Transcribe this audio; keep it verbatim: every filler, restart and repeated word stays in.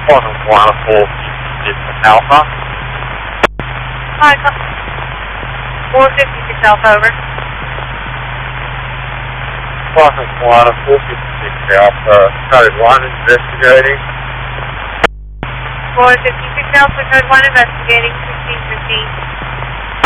Quantum one four fifty-six Alpha. Hi, four fifty-six Alpha, over. Quantum one four fifty-six Alpha, code one investigating. four fifty-six Alpha, code one investigating, sixteen fifteen.